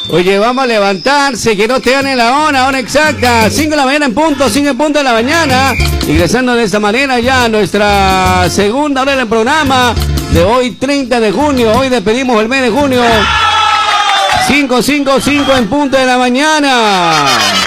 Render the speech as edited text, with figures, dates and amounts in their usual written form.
Oye, vamos a levantarse, que no te gane la hora exacta. 5 de la mañana en punto, 5 en punto de la mañana. Ingresando de esta manera ya a nuestra segunda hora del programa de hoy, 30 de junio. Hoy despedimos el mes de junio. 5 en punto de la mañana.